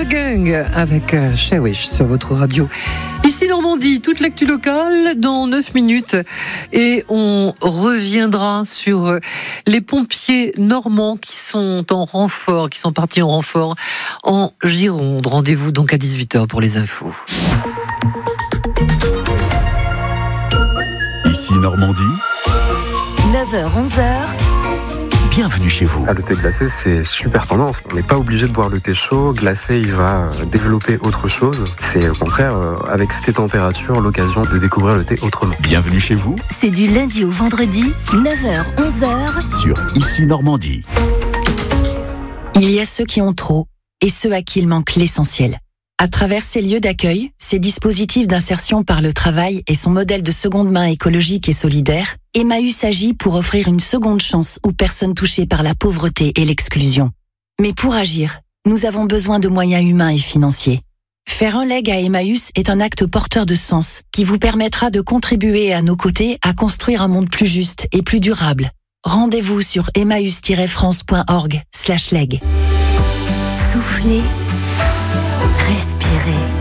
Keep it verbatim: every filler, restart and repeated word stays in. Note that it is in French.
The Gang avec Shewish sur votre radio. Ici Normandie, toute l'actu locale dans neuf minutes et on reviendra sur les pompiers normands qui sont en renfort, qui sont partis en renfort en Gironde. Rendez-vous donc à dix-huit heures pour les infos. Ici Normandie, neuf heures onze heures. Bienvenue chez vous. Ah, le thé glacé, c'est super tendance. On n'est pas obligé de boire le thé chaud. Glacé, il va développer autre chose. C'est au contraire, avec ces températures, l'occasion de découvrir le thé autrement. Bienvenue chez vous. C'est du lundi au vendredi, neuf heures onze heures. Sur Ici Normandie. Il y a ceux qui ont trop et ceux à qui il manque l'essentiel. À travers ces lieux d'accueil, ces dispositifs d'insertion par le travail et son modèle de seconde main écologique et solidaire, Emmaüs agit pour offrir une seconde chance aux personnes touchées par la pauvreté et l'exclusion. Mais pour agir, nous avons besoin de moyens humains et financiers. Faire un leg à Emmaüs est un acte porteur de sens qui vous permettra de contribuer à nos côtés à construire un monde plus juste et plus durable. Rendez-vous sur emmaüs tiret france point org slash leg. Soufflez, respirez.